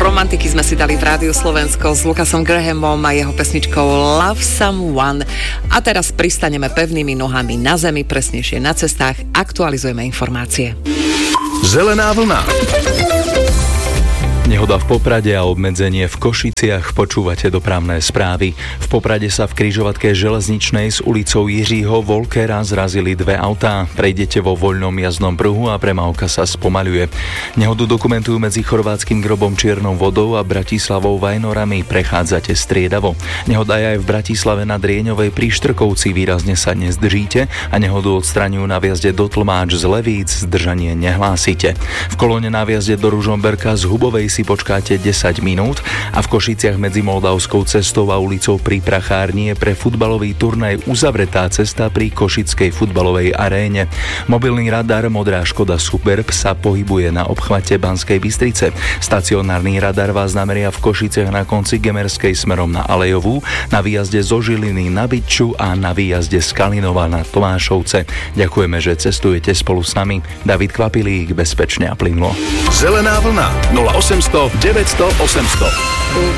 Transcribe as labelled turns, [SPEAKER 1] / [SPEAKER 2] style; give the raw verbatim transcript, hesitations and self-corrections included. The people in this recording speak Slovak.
[SPEAKER 1] romantiky sme si dali v Rádiu Slovensko s Lukasom Grahamom a jeho pesničkou Love Someone. A teraz pristaneme pevnými nohami na zemi, presnejšie na cestách. Aktualizujeme informácie.
[SPEAKER 2] Zelená vlna.
[SPEAKER 3] Nehoda v Poprade a obmedzenie v Košiciach. Počúvate dopravné správy. V Poprade sa v križovatke železničnej s ulicou Jiřího Volkera zrazili dve autá. Prejdete vo voľnom jazdnom pruhu a premávka sa spomaľuje. Nehodu dokumentujú medzi chorvátskym Grobom Čiernou Vodou a Bratislavou Vajnorami. Prechádzate striedavo. Nehoda je aj v Bratislave na Drieňovej pri Štrkovci. Výrazne sa nezdržíte a nehodu odstraňujú na viazde do Tlmáč z Levíc. Zdržanie nehlásite. V kolóne na viazde do Ružomberka z Hubovej si počkáte desať minút a v Košiciach medzi Moldavskou cestou a ulicou pri Prachárni je pre futbalový turnaj uzavretá cesta pri Košickej futbalovej aréne. Mobilný radar Modrá Škoda Superb sa pohybuje na obchvate Banskej Bystrice. Stacionárny radar vás nameria v Košiciach na konci Gemerskej smerom na Alejovú, na výjazde zo Žiliny na Bytču a na výjazde z Kalinova na Tomášovce. Ďakujeme, že cestujete spolu s nami. David Kvapilík, bezpečne a plynulo.
[SPEAKER 2] Zelená vlna nula osemsto deväťsto osemsto.